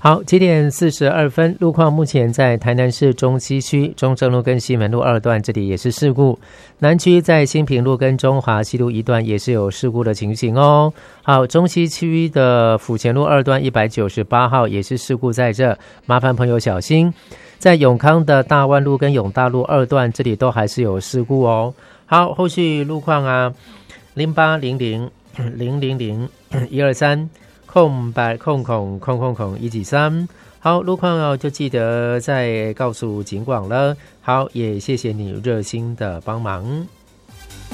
好，7点42分，路况目前在台南市中西区中正路跟西门路2段，这里也是事故。南区在新平路跟中华西路1段也是有事故的情形哦。好，中西区的府前路2段198号也是事故在这，麻烦朋友小心。在永康的大湾路跟永大路2段，这里都还是有事故哦。好，后续路况啊，0800000123。123，好，路况哦，就记得再告诉警广了。好，也谢谢你热心的帮忙。